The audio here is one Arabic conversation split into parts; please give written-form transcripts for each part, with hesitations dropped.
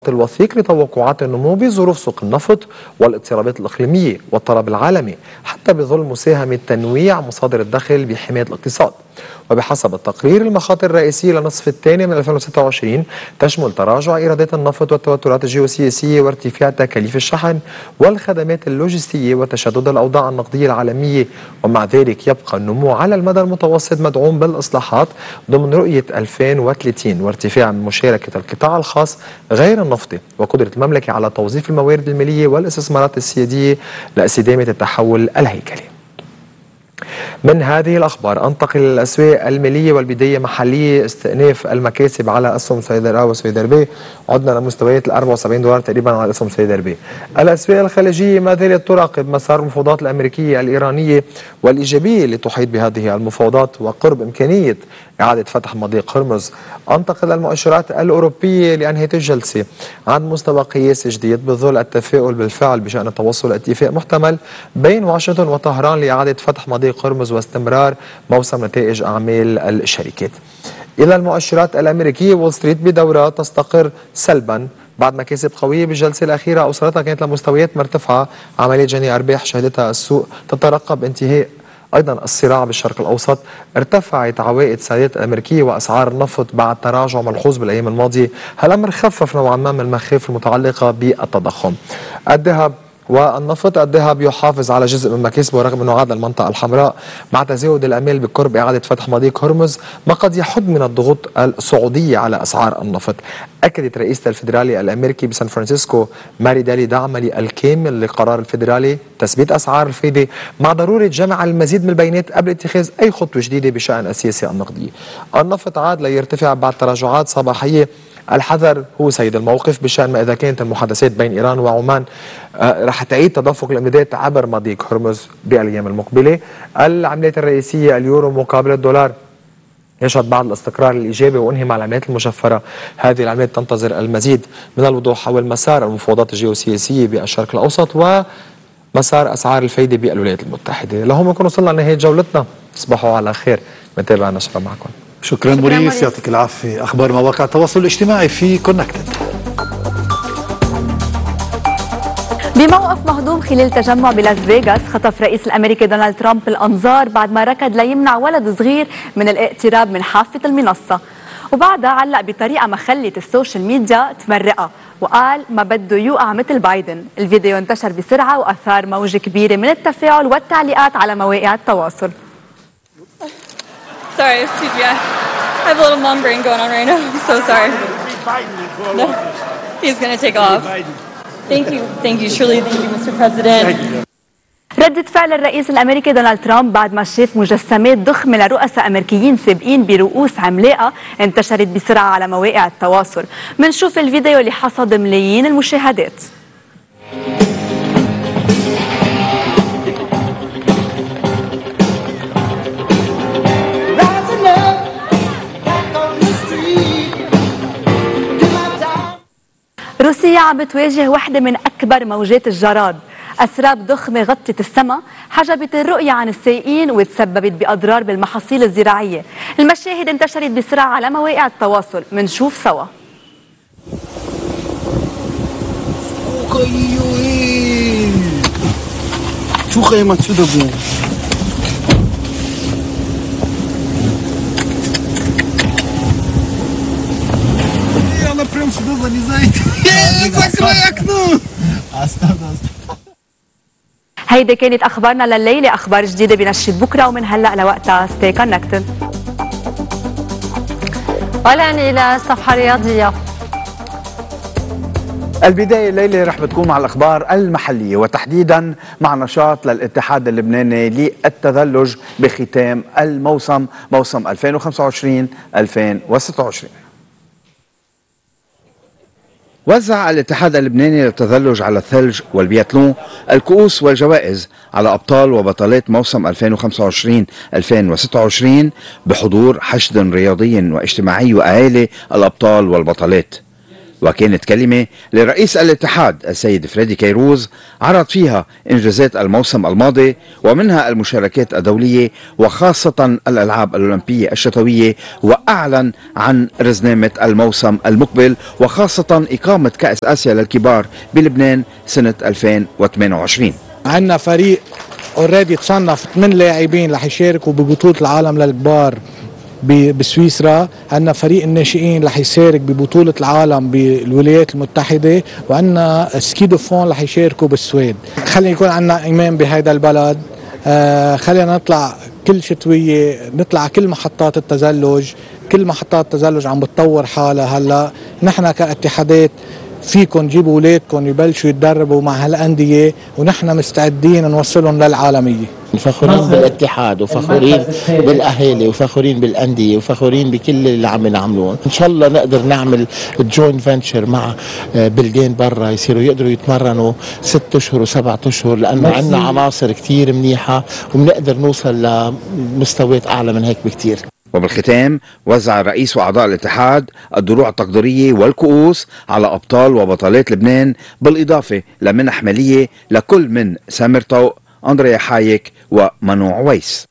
الوثيق لتوقعات النمو بظروف سوق النفط والاضطرابات الإقليمية والطلب العالمي، حتى بظل مساهمة تنويع مصادر الدخل بحماية الاقتصاد. وبحسب التقرير، المخاطر الرئيسية للنصف الثاني من 2026 تشمل تراجع إيرادات النفط والتوترات الجيوسياسية وارتفاع تكاليف الشحن والخدمات اللوجستية وتشدد الأوضاع النقدية العالمية. ومع ذلك يبقى النمو على المدى المتوسط مدعوم بالإصلاحات ضمن رؤية 2030 وارتفاع من مشاركة القطاع الخاص غير النفطي وقدرة المملكة على توظيف الموارد المالية والاستثمارات السيادية لاستدامة التحول الهيكلي. من هذه الأخبار أنتقل للأسواق المالية والبداية محلية. استئناف المكاسب على أسهم سيدر وسيدر بي، عدنا لمستويات ال 74 دولار تقريبا على أسهم سيدر بي. الأسواق الخليجية ما زالت تراقب مسار المفاوضات الأمريكية الإيرانية والإيجابية اللي تحيط بهذه المفاوضات وقرب إمكانية إعادة فتح مضيق هرمز. أنتقل للمؤشرات الأوروبية لأنهت الجلسة عند مستوى قياسي جديد بظل التفاؤل بالفعل بشأن توصل اتفاق محتمل بين واشنطن وطهران لإعادة فتح مضيق هرمز واستمرار موسم نتائج أعمال الشركات. إلى المؤشرات الأمريكية، وول ستريت بدورة تستقر سلبا بعد مكاسب قوية بالجلسة الأخيرة أوصلتها كانت لمستويات مرتفعة. عملية جني أرباح شهدتها السوق تترقب انتهاء أيضا الصراع بالشرق الأوسط. ارتفعت عوائد السندات الأمريكية وأسعار النفط بعد تراجع ملحوظ بالأيام الماضية. هالأمر خفف نوعا ما من المخاوف المتعلقة بالتضخم. الذهب والنفط، الذهب يحافظ على جزء من مكاسبه رغم انه عاد المنطقه الحمراء مع تزايد الامال بقرب اعاده فتح مضيق هرمز، ما قد يحد من الضغوط الصعوديه على اسعار النفط. اكدت رئيسه الفيدرالي الامريكي بسان فرانسيسكو ماري دالي دعمها الكامل لقرار الفيدرالي تثبيت اسعار الفائده مع ضروره جمع المزيد من البيانات قبل اتخاذ اي خطوه جديده بشان السياسه النقديه. النفط عاد ليرتفع بعد تراجعات صباحيه. الحذر هو سيد الموقف بشأن ما إذا كانت المحادثات بين إيران وعمان رح تعيد تدفق الإمدادات عبر مضيق هرمز بالأيام المقبلة. العملات الرئيسية اليورو مقابل الدولار يشهد بعض الاستقرار الإيجابي وأنهي مع العملات المشفرة. هذه العملات تنتظر المزيد من الوضوح حول مسار المفاوضات الجيوسياسية بالشرق الأوسط ومسار أسعار الفايدة بالولايات المتحدة. لهم نكون وصلنا لنهاية جولتنا. تصبحوا على خير. بنتابع النشرة معكم. شكرا موريس، يعطيك العافية. أخبار مواقع التواصل الاجتماعي في كونكتد. بموقف مهضوم خلال تجمع بلاس فيغاس، خطف رئيس الأمريكي دونالد ترامب الأنظار بعد ما ركض ليمنع ولد صغير من الاقتراب من حافة المنصة، وبعدها علق بطريقة ما خلت السوشيال ميديا تمرقها وقال ما بده يوقع مثل بايدن. الفيديو انتشر بسرعة وأثار موجة كبيرة من التفاعل والتعليقات على مواقع التواصل. Sorry, excuse me. I have a little mom brain going on right now. I'm so sorry. No, he's going to take off. Thank you. Thank you, Shirley. Thank you, Mr. President. ردة فعل الرئيس الأمريكي دونالد ترامب بعد ما شاف مجسمات ضخمة لرؤساء أمريكيين سابقين برؤوس عملاقة انتشرت بسرعة على مواقع التواصل. منشوف الفيديو اللي حصد ملايين المشاهدات. روسيا عم بتواجه واحدة من أكبر موجات الجراد. أسراب ضخمة غطت السماء حجبت الرؤية عن السائقين وتسببت بأضرار بالمحاصيل الزراعية. المشاهد انتشرت بسرعة على مواقع التواصل. منشوف سوا. شو خيمة شو دبو она прям сюда залезает. Закрой окно. هيدي كانت أخبارنا لليلة. أخبار جديدة بنشرة بكرة ومن هلأ لوقتها ستي كونكتد. والآن إلى الصفحة الرياضية. البداية الليلة رح بتكون مع الأخبار المحلية وتحديدا مع نشاط للاتحاد اللبناني للتثلج بختام الموسم موسم 2025-2026. وزع الاتحاد اللبناني للتثلج على الثلج والبياتلون الكؤوس والجوائز على أبطال وبطلات موسم 2025-2026 بحضور حشد رياضي واجتماعي وأهالي الأبطال والبطلات. وكانت كلمة لرئيس الاتحاد السيد فريدي كيروز عرض فيها إنجازات الموسم الماضي ومنها المشاركات الدولية وخاصة الألعاب الأولمبية الشتوية، وأعلن عن رزنامة الموسم المقبل وخاصة إقامة كأس آسيا للكبار بلبنان سنة 2028. عندنا فريق اوريدي تصنف 8 لاعبين رح يشاركوا ببطولة العالم للكبار بسويسرا. عندنا فريق الناشئين رح يشارك ببطولة العالم بالولايات المتحدة، وعندنا سكيدوفون رح يشاركوا بالسويد. خلينا يكون عندنا إيمان بهذا البلد. خلينا نطلع كل شتوية، نطلع كل محطات التزلج. كل محطات التزلج عم بتطور حالها هلا. نحن كاتحادات فيكم جيبوا اولادكم يبلشوا يتدربوا مع هالانديه، ونحن مستعدين نوصلهم للعالميه. فخورين بالاتحاد وفخورين بالاهالي وفخورين بالانديه وفخورين بكل اللي عم نعملون. ان شاء الله نقدر نعمل جوينت فنتشر مع بلدان برا يصيروا يقدروا يتمرنوا 6 اشهر و7 اشهر، لانه عندنا عناصر كثير منيحه وبنقدر نوصل لمستويات اعلى من هيك بكثير. وبالختام وزع الرئيس وأعضاء الاتحاد الدروع التقديرية والكؤوس على أبطال وبطلات لبنان، بالإضافة لمنح مالية لكل من سامر طوق، أندريا حايك ومنوع ويس.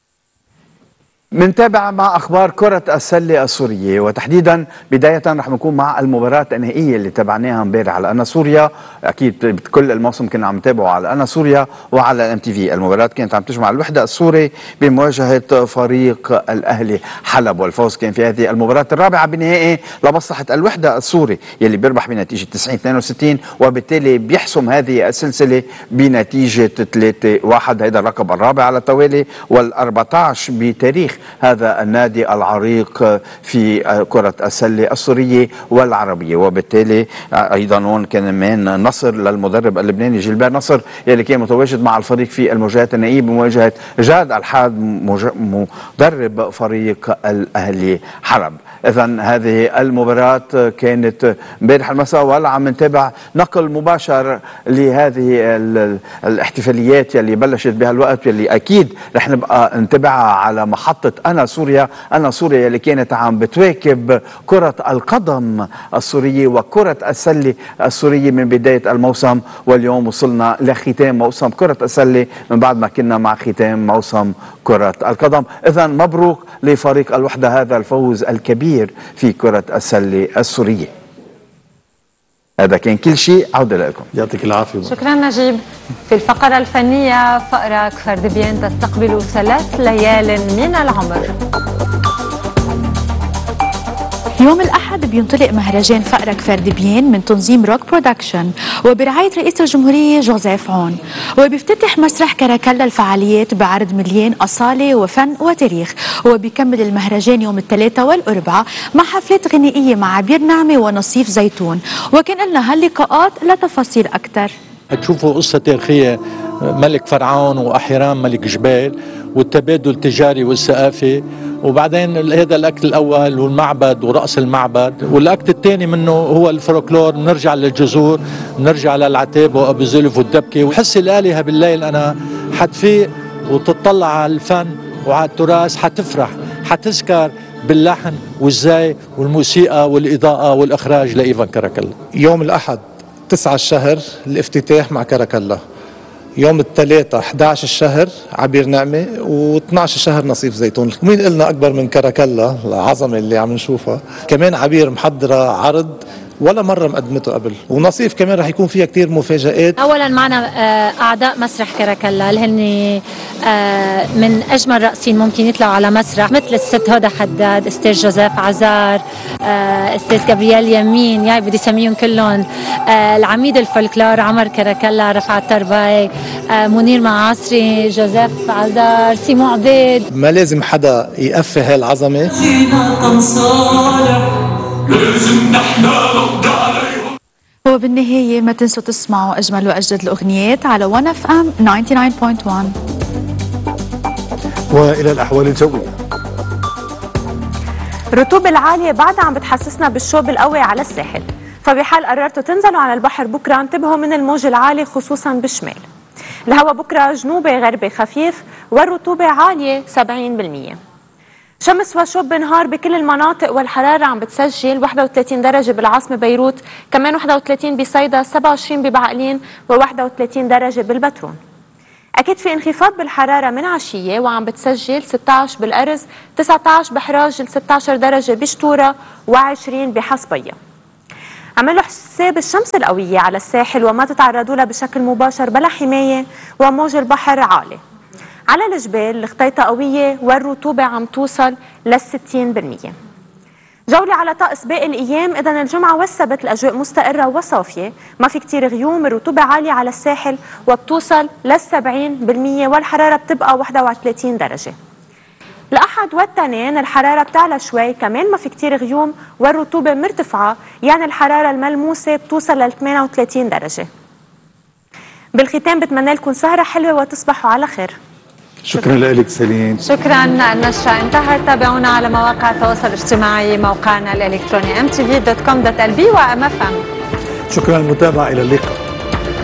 منتابع مع أخبار كرة السلة السورية، وتحديدا بداية رح نكون مع المباراة النهائية اللي تابعناها امبارح على أنا سوريا. أكيد كل الموسم كنا عم نتابعه على أنا سوريا وعلى MTV. المباراة كانت عم تجمع الوحدة السوري بمواجهة فريق الأهلي حلب، والفوز كان في هذه المباراة الرابعة بنهائي لمصلحة الوحدة السوري يلي بيربح بنتيجة 90-62، وبالتالي بيحسم هذه السلسلة بنتيجة 3-1. هذا الرقم الرابع على التوالي وال14 بتاريخ هذا النادي العريق في كرة السلة السورية والعربية. وبالتالي أيضا هون كان من نصر للمدرب اللبناني جيلبير نصر يلي كان متواجد مع الفريق في المواجهات النهائية بمواجهة جاد الحاد مدرب فريق الأهلي حلب. إذن هذه المباراة كانت امبارح المساء، وهلا عم نتابع نقل مباشر لهذه الاحتفاليات يلي بلشت بهالوقت، يلي أكيد رح نبقى نتابعها على محطة أنا سوريا. أنا سوريا اللي كانت عم بتواكب كرة القدم السورية وكرة السلة السورية من بداية الموسم، واليوم وصلنا لختام موسم كرة السلة من بعد ما كنا مع ختام موسم كرة القدم. إذن مبروك لفريق الوحدة هذا الفوز الكبير في كرة السلة السورية. هذا كان كل شيء، عودة لكم. يعطيك العافية. شكرا نجيب. في الفقرة الفنية فقرة كفر دبيان تستقبل 3 ليال من العمر. يوم الأحد بينطلق مهرجان فقرة كفر دبيان من تنظيم روك برودكشن وبرعاية رئيس الجمهورية جوزيف عون، وبيفتتح مسرح كراكلا الفعاليات بعرض مليان أصالة وفن وتاريخ. وبيكمل المهرجان يوم الثلاثاء والأربعاء مع حفلات غنائية مع عبير نعمة ونصيف زيتون. وكان لنا هاللقاءات لتفاصيل أكثر. هتشوفوا قصة تاريخية ملك فرعون وأحيرام ملك جبال والتبادل التجاري والثقافي، وبعدين هذا الأكت الأول والمعبد ورأس المعبد، والأكت الثاني منه هو الفولكلور. بنرجع للجذور، بنرجع للعتاب وأبو زلف والدبكة، وحس الآلهة بالليل أنا حتفيق وتطلع على الفن وعلى التراث، حتفرح، حتذكر باللحن والزي والموسيقى والإضاءة والإخراج لإيفان كراكلا. يوم الأحد 9 الشهر الافتتاح مع كراكلا. يوم الثلاثاء 11 الشهر عبير نعمة، و12 الشهر نصيف زيتون. مين قلنا أكبر من كراكلا العظمة اللي عم نشوفها. كمان عبير محضرة عرض ولا مرة مقدمته قبل، ونصيف كمان رح يكون فيها كتير مفاجآت. أولا معنا أعضاء مسرح كراكلا اللي هن من أجمل رقصين ممكن يطلعوا على مسرح، مثل الست هدى حداد، أستاذ جوزيف عزار، أستاذ جابرييل يمين، يعني بدي سميهم كلهم، العميد الفولكلور عمر كراكلا، رفعت ترباي، منير معاصري، جوزيف عزار، سيمو عبيد. ما لازم حدا يقفي هالعظمة. وبالنهاية ما تنسوا تسمعوا أجمل وأجدد الأغنيات على 1FM 99.1. وإلى الأحوال الجوية. الرطوبة العالية بعدها عم بتحسسنا بالشوب القوي على الساحل، فبحال قررتوا تنزلوا على البحر بكرة انتبهوا من الموج العالي خصوصا بالشمال. الهواء بكرة جنوبي غربي خفيف والرطوبة عالية 70%. شمس وشوب نهار بكل المناطق، والحرارة عم بتسجل 31 درجة بالعاصمة بيروت، كمان 31 بصيدا، 27 ببعقلين، و31 درجة بالبترون. أكيد في انخفاض بالحرارة من عشية وعم بتسجل 16 بالأرز، 19 بحراج، 16 درجة بشتورة، و20 بحصبية. عملوا حساب الشمس القوية على الساحل وما تتعرضوا لها بشكل مباشر بلا حماية، وموج البحر عالي. على الجبال الخطيطة قوية والرطوبة عم توصل لل60%. جولة على طقس باقي الأيام. إذن الجمعة والسبت الأجواء مستقرة وصافية، ما في كتير غيوم، الرطوبة عالية على الساحل وبتوصل لل70%، والحرارة بتبقى 31 درجة. الأحد والتنين الحرارة بتعلى شوي، كمان ما في كتير غيوم والرطوبة مرتفعة، يعني الحرارة الملموسة بتوصل ل 38 درجة. بالختام بتمنى لكم سهرة حلوة وتصبحوا على خير. شكرا لك سليم. شكرا. النشرة انتهت. تابعونا على مواقع التواصل الاجتماعي، موقعنا الإلكتروني mtv.com.lb وMFM. شكرا للمتابعة، إلى اللقاء.